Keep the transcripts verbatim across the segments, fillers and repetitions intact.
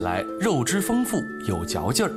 来肉质丰富有嚼劲儿。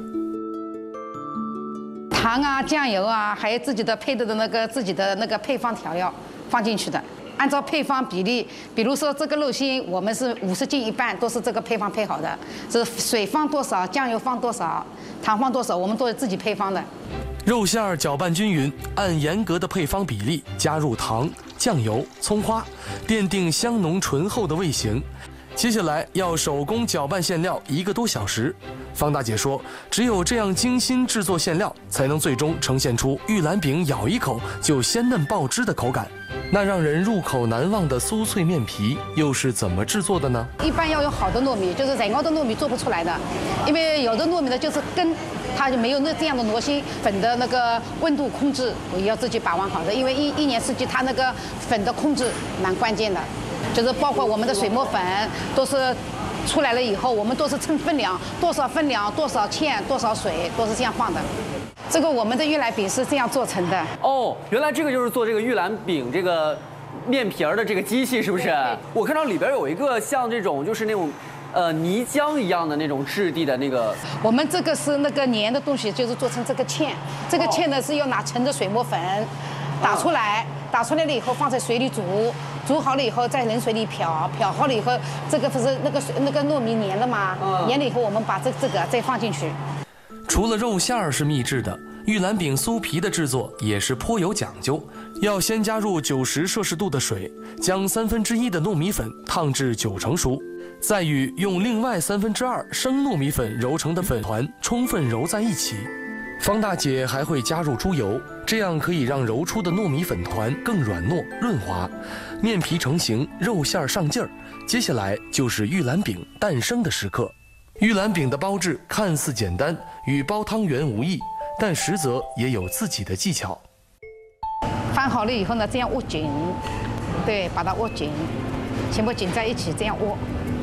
糖啊、酱油啊，还有自己的配的的那个自己的那个配方调料放进去的。按照配方比例，比如说这个肉心，我们是五十斤一半，都是这个配方配好的。是水放多少，酱油放多少，糖放多少，我们都是自己配方的。 肉馅儿搅拌均匀，按严格的配方比例加入糖、酱油、葱花，奠定香浓醇厚的味型。接下来要手工搅拌馅料一个多小时。方大姐说，只有这样精心制作馅料，才能最终呈现出玉兰饼咬一口就鲜嫩爆汁的口感。那让人入口难忘的酥脆面皮又是怎么制作的呢？ 一般要用好的糯米，就是人工的糯米做不出来的，因为有的糯米呢就是根，它就没有那这样的糯心。粉的那个温度控制我也要自己把握好的，因为一一年四季它那个粉的控制蛮关键的，就是包括我们的水磨粉都是出来了以后，我们都是称分量，多少分量，多少芡，多少水，都是这样放的。这个我们的玉兰饼是这样做成的。 哦，原来这个就是做这个玉兰饼这个面皮儿的这个机器，是不是？我看到里边有一个像这种就是那种呃泥浆一样的那种质地的那个。 我们这个是那个粘的东西，就是做成这个芡。这个芡呢是要拿盛着水磨粉打出来，打出来了以后放在水里煮，煮好了以后在冷水里漂，漂好了以后，这个不是那个水那个糯米粘了吗？粘了以后我们把这这个再放进去。 除了肉馅儿是秘制的，玉兰饼酥皮的制作也是颇有讲究。要先加入九十摄氏度的水，将三分之一的糯米粉烫至九成熟，再与用另外三分之二生糯米粉揉成的粉团充分揉在一起。方大姐还会加入猪油，这样可以让揉出的糯米粉团更软糯润滑，面皮成型，肉馅儿上劲儿。接下来就是玉兰饼诞生的时刻。玉兰饼的包制看似简单，与包汤圆无异，但实则也有自己的技巧。 翻好了以后呢，这样握紧，对，把它握紧，全部紧在一起，这样握。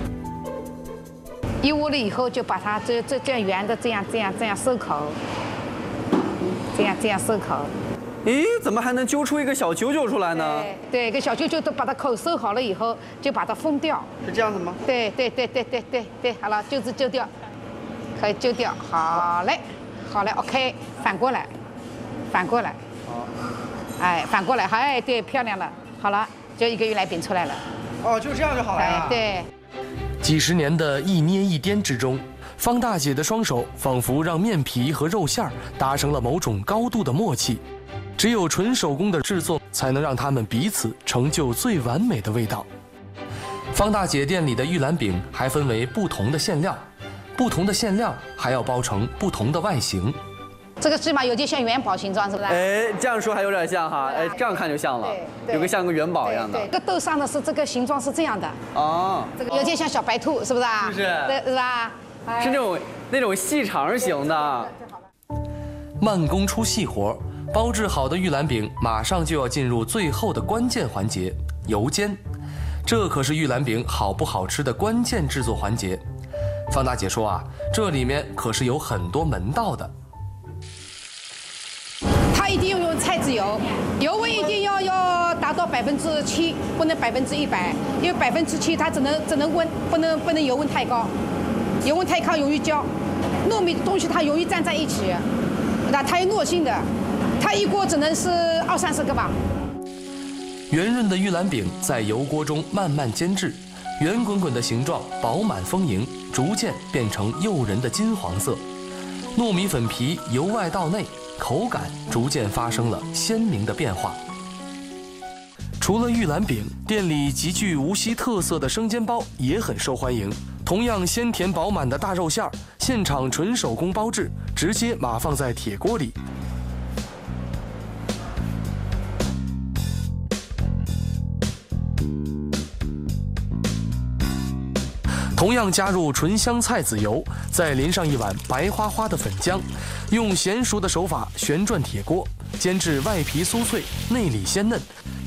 一握了以后，就把它这这这样圆的这样这样这样收口，这样这样收口。 咦，怎么还能揪出一个小九九出来呢？ 对，一个小九九都把它口收好了以后，就把它封掉。 是这样子吗？ 对对对对对对对，好了，就是揪掉，可以揪掉。好嘞，好嘞 ，OK， 反过来，反过来。好。哎，反过来，好，哎，对，漂亮了，好了，就一个玉兰饼出来了。 哦，就这样就好了呀。 对。 几十年的一捏一颠之中，方大姐的双手仿佛让面皮和肉馅儿达成了某种高度的默契。只有纯手工的制作，才能让他们彼此成就最完美的味道。方大姐店里的玉兰饼还分为不同的馅料，不同的馅料还要包成不同的外形。 这个起码有点像元宝形状，是不是？ 哎，这样说还有点像哈，哎，这样看就像了，有个像个元宝一样的。 这个豆上的是这个形状是这样的。哦。这个有点像小白兔，是不是啊？ 是。 对，是吧？ 是那种那种细长型的。 慢工出细活。包制好的玉兰饼马上就要进入最后的关键环节——油煎。这可是玉兰饼好不好吃的关键制作环节。方大姐说啊，这里面可是有很多门道的。 它一定要用菜籽油，油温一定要要达到百分之七，不能百分之一百，因为百分之七它只能只能温，不能不能油温太高，油温太高容易焦。糯米的东西它容易粘在一起，那它有糯性的。它一锅只能是二三十个吧。 圆润的玉兰饼在油锅中慢慢煎制，圆滚滚的形状饱满丰盈，逐渐变成诱人的金黄色。糯米粉皮由外到内，口感逐渐发生了鲜明的变化。除了玉兰饼，店里极具无锡特色的生煎包也很受欢迎。同样鲜甜饱满的大肉馅儿，现场纯手工包制，直接码放在铁锅里。同样加入纯香菜籽油，再淋上一碗白花花的粉浆，用娴熟的手法旋转铁锅，煎至外皮酥脆，内里鲜嫩。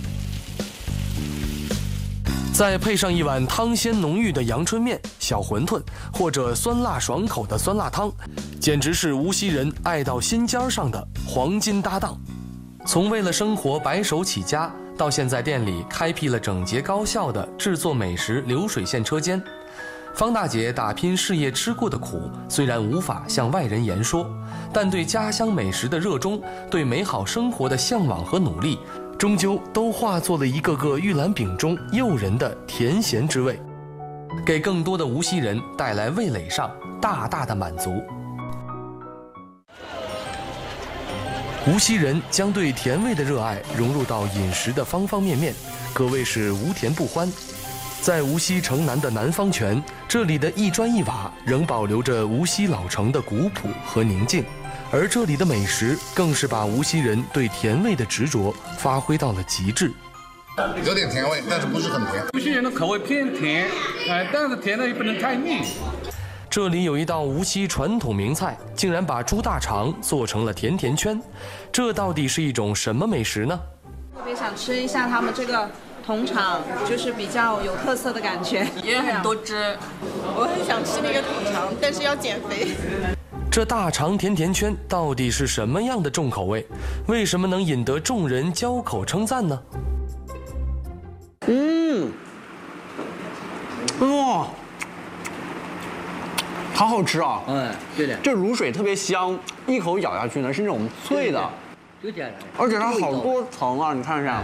再配上一碗汤鲜浓郁的阳春面、小馄饨，或者酸辣爽口的酸辣汤，简直是无锡人爱到心尖上的黄金搭档。从为了生活白手起家，到现在店里开辟了整洁高效的制作美食流水线车间。 方大姐打拼事业吃过的苦，虽然无法向外人言说，但对家乡美食的热衷，对美好生活的向往和努力，终究都化作了一个个玉兰饼中诱人的甜咸之味，给更多的无锡人带来味蕾上大大的满足。无锡人将对甜味的热爱融入到饮食的方方面面，可谓是无甜不欢。在无锡城南的南方泉，这里的一砖一瓦仍保留着无锡老城的古朴和宁静，而这里的美食更是把无锡人对甜味的执着发挥到了极致。 有点甜味，但是不是很甜。 无锡人的口味偏甜，呃，但是甜的也不能太腻。 这里有一道无锡传统名菜，竟然把猪大肠做成了甜甜圈，这到底是一种什么美食呢？ 特别想吃一下他们这个桶肠，就是比较有特色的感觉， 也很多汁。 我很想吃那个桶肠，但是要减肥。 这大肠甜甜圈到底是什么样的重口味？为什么能引得众人交口称赞呢？ 嗯，哇，好好吃啊！ 嗯，对的， 这卤水特别香，一口咬下去呢是那种脆的， 就这样的， 而且它好多层啊，你看一下。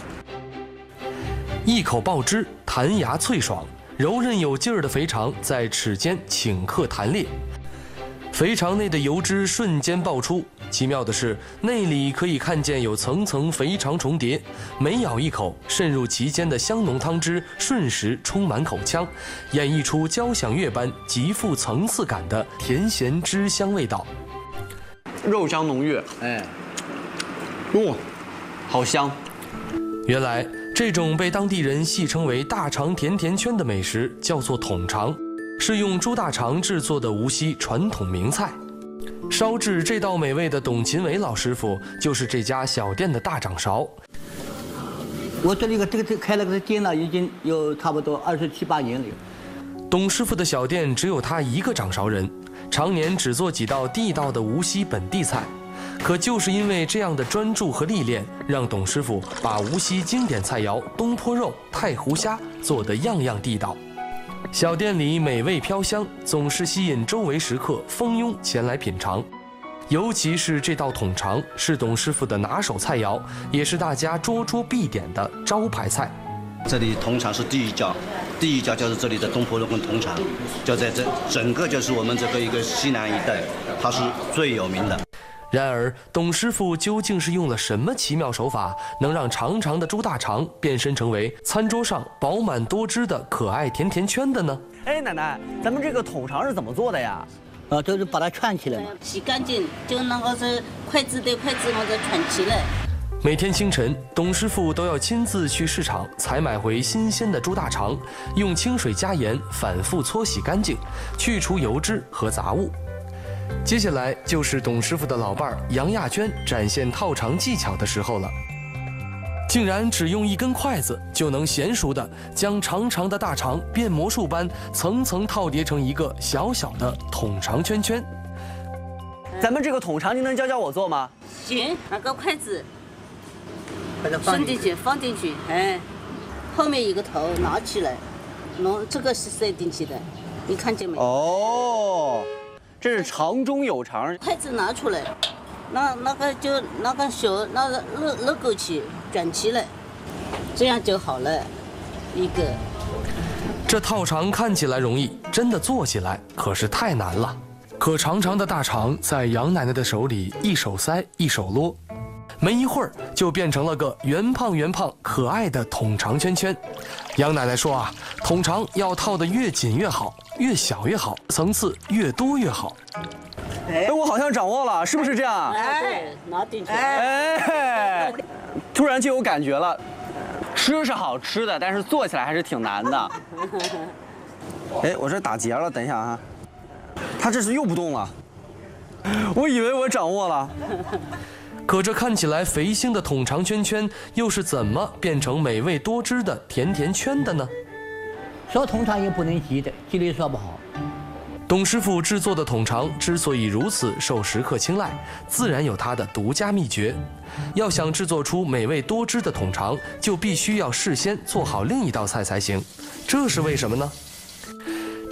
一口爆汁，弹牙脆爽，柔韧有劲儿的肥肠在齿间顷刻弹裂，肥肠内的油脂瞬间爆出。奇妙的是，内里可以看见有层层肥肠重叠，每咬一口，渗入其间的香浓汤汁瞬时充满口腔，演绎出交响乐般极富层次感的甜咸汁香味道。 肉香浓郁，哎，哇，好香！ 原来这种被当地人戏称为大肠甜甜圈的美食叫做桶肠，是用猪大肠制作的无锡传统名菜。烧制这道美味的董勤伟老师傅就是这家小店的大掌勺。 我这里个这个这开了个店了，已经有差不多二十七八年了。 董师傅的小店只有他一个掌勺人，常年只做几道地道的无锡本地菜。可就是因为这样的专注和历练，让董师傅把无锡经典菜肴东坡肉、太湖虾做得样样地道。小店里美味飘香，总是吸引周围食客蜂拥前来品尝。尤其是这道桶肠，是董师傅的拿手菜肴，也是大家桌桌必点的招牌菜。 这里桶肠是第一家，第一家就是这里的东坡肉跟桶肠，就在这整个就是我们这个一个西南一带，它是最有名的。 然而，董师傅究竟是用了什么奇妙手法，能让长长的猪大肠变身成为餐桌上饱满多汁的可爱甜甜圈的呢？ 哎，奶奶，咱们这个桶肠是怎么做的呀？ 啊，就是把它串起来嘛， 洗干净，就那个是筷子对筷子那个串起来。 每天清晨，董师傅都要亲自去市场采买回新鲜的猪大肠，用清水加盐反复搓洗干净，去除油脂和杂物。接下来就是董师傅的老伴儿杨亚娟展现套肠技巧的时候了。竟然只用一根筷子就能娴熟地将长长的大肠变魔术般层层套叠成一个小小的桶肠圈圈。 咱们这个桶肠，您能教教我做吗？ 行，拿个筷子，伸进去，放进去，哎，后面一个头拿起来，弄这个是塞进去的，你看见没？ 哦，这是肠中有肠。 筷子拿出来，那那个就那个手那个勒勒过去，转起来，这样就好了，一个。 这套肠看起来容易，真的做起来可是太难了。可长长的大肠在杨奶奶的手里一手塞一手撸，没一会儿就变成了个圆胖圆胖可爱的桶肠圈圈。杨奶奶说啊，桶肠要套得越紧越好，越小越好，层次越多越好。 哎，我好像掌握了，是不是这样？ 哎，对，拿进去。 哎，突然就有感觉了。吃是好吃的，但是做起来还是挺难的。哎，我这打结了，等一下啊。他这是又不动了，我以为我掌握了。 可这看起来肥星的桶肠圈圈，又是怎么变成美味多汁的甜甜圈的呢？ 烧桶肠也不能急的，急了烧不好。 董师傅制作的桶肠之所以如此受食客青睐，自然有它的独家秘诀。要想制作出美味多汁的桶肠，就必须要事先做好另一道菜才行。这是为什么呢？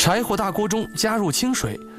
柴火大锅中加入清水，